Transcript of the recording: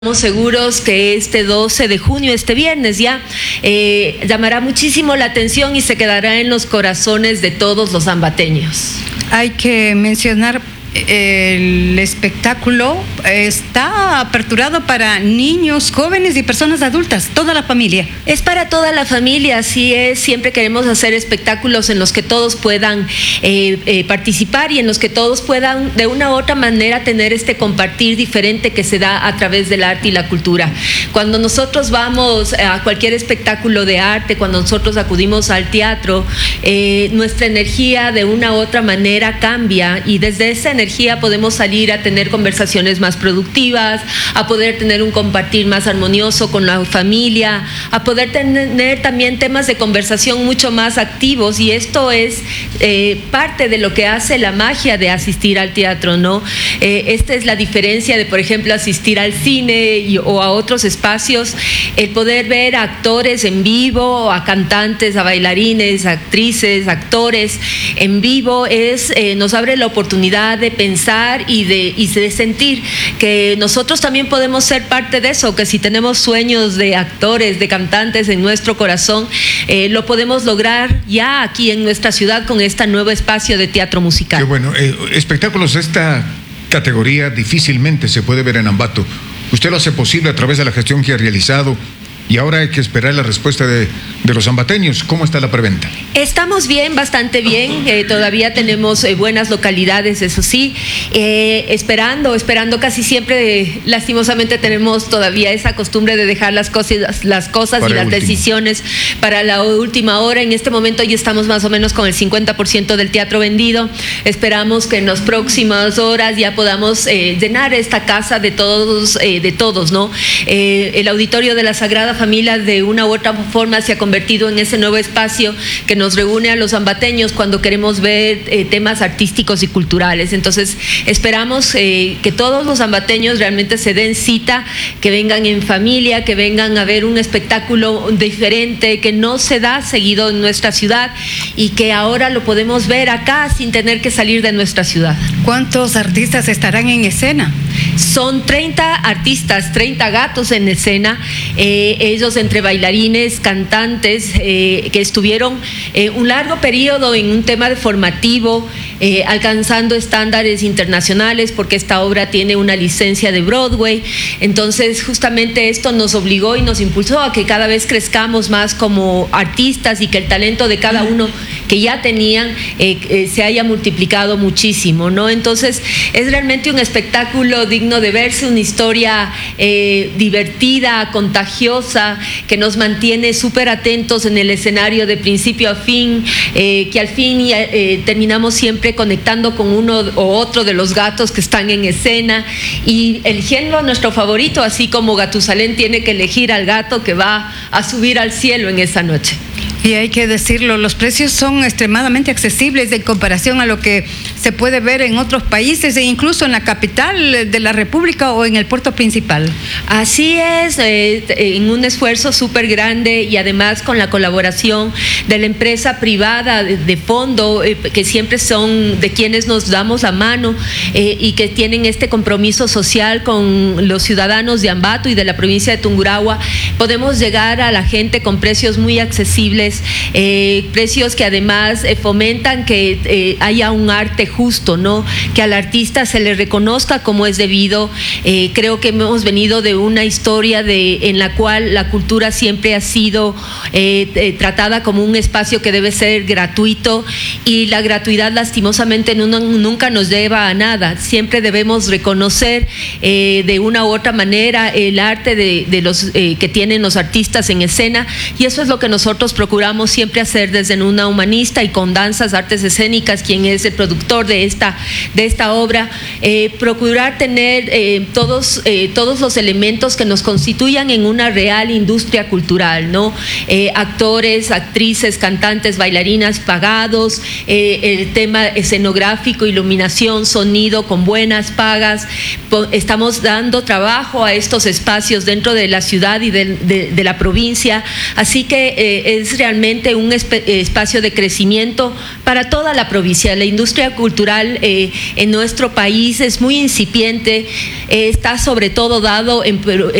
Estamos seguros que este 12 de junio, este viernes ya, llamará muchísimo la atención y se quedará en los corazones de todos los ambateños. Hay que mencionar, el espectáculo está aperturado para niños, jóvenes y personas adultas, toda la familia. Es para toda la familia, así es. Siempre queremos hacer espectáculos en los que todos puedan participar y en los que todos puedan de una u otra manera tener este compartir diferente que se da a través del arte y la cultura. Cuando nosotros vamos a cualquier espectáculo de arte, cuando nosotros acudimos al teatro, nuestra energía de una u otra manera cambia y desde esa energía podemos salir a tener conversaciones más productivas, a poder tener un compartir más armonioso con la familia, a poder tener también temas de conversación mucho más activos, y esto es parte de lo que hace la magia de asistir al teatro, ¿no? Esta es la diferencia de, por ejemplo, asistir al cine o a otros espacios, el poder ver a actores en vivo, a cantantes, a bailarines, a actrices, actores en vivo, nos abre la oportunidad de pensar y de sentir que nosotros también podemos ser parte de eso, que si tenemos sueños de actores, de cantantes en nuestro corazón, lo podemos lograr ya aquí en nuestra ciudad con este nuevo espacio de teatro musical. Qué bueno, espectáculos de esta categoría difícilmente se puede ver en Ambato. Usted lo hace posible a través de la gestión que ha realizado. Y ahora hay que esperar la respuesta de los ambateños. ¿Cómo está la preventa? Estamos bien, bastante bien. Todavía tenemos buenas localidades, eso sí. Esperando casi siempre. Lastimosamente tenemos todavía esa costumbre de dejar las cosas y las decisiones para la última hora. En este momento ya estamos más o menos con el 50% del teatro vendido. Esperamos que en las próximas horas ya podamos llenar esta casa de todos, ¿no? El auditorio de la Sagrada Familia de una u otra forma se ha convertido en ese nuevo espacio que nos reúne a los ambateños cuando queremos ver temas artísticos y culturales. Entonces esperamos que todos los ambateños realmente se den cita, que vengan en familia, que vengan a ver un espectáculo diferente que no se da seguido en nuestra ciudad y que ahora lo podemos ver acá sin tener que salir de nuestra ciudad. ¿Cuántos artistas estarán en escena? Son 30 artistas, 30 gatos en escena, ellos entre bailarines, cantantes, que estuvieron un largo periodo en un tema de formativo, alcanzando estándares internacionales, porque esta obra tiene una licencia de Broadway. Entonces justamente esto nos obligó y nos impulsó a que cada vez crezcamos más como artistas y que el talento de cada uno que ya tenían se haya multiplicado muchísimo, ¿no? Entonces es realmente un espectáculo digno de verse, una historia divertida, contagiosa, que nos mantiene súper atentos en el escenario de principio a fin, que al fin terminamos siempre conectando con uno o otro de los gatos que están en escena y eligiendo a nuestro favorito, así como Gatusalén tiene que elegir al gato que va a subir al cielo en esa noche. Y hay que decirlo, los precios son extremadamente accesibles en comparación a lo que se puede ver en otros países e incluso en la capital de la República o en el puerto principal. Así es, en un esfuerzo súper grande y además con la colaboración de la empresa privada de fondo, que siempre son de quienes nos damos la mano y que tienen este compromiso social con los ciudadanos de Ambato y de la provincia de Tungurahua, podemos llegar a la gente con precios muy accesibles. Precios que además fomentan que haya un arte justo, ¿no? Que al artista se le reconozca como es debido. Creo que hemos venido de una historia en la cual la cultura siempre ha sido tratada como un espacio que debe ser gratuito, y la gratuidad lastimosamente nunca nos lleva a nada. Siempre debemos reconocer de una u otra manera el arte de los que tienen los artistas en escena, y eso es lo que nosotros procuramos siempre hacer desde una humanista y con Danzas Artes Escénicas, quien es el productor de esta obra, procurar tener todos los elementos que nos constituyan en una real industria cultural, ¿no? Actores, actrices, cantantes, bailarinas pagados, el tema escenográfico, iluminación, sonido con buenas pagas. Estamos dando trabajo a estos espacios dentro de la ciudad y de la provincia, así que es realmente realmente un espacio de crecimiento para toda la provincia. La industria cultural en nuestro país es muy incipiente, está sobre todo dado en